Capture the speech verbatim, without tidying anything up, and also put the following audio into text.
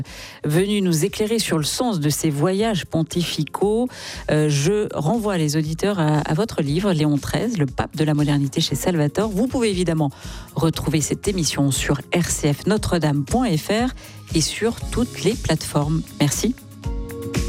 venu nous éclairer sur le sens de ces voyages pontificaux. Euh, je renvoie les auditeurs à, à votre livre, Léon treize, le pape de la modernité chez Salvator. Vous pouvez évidemment retrouver cette émission sur r c f notre dame point f r et sur toutes les plateformes. Merci.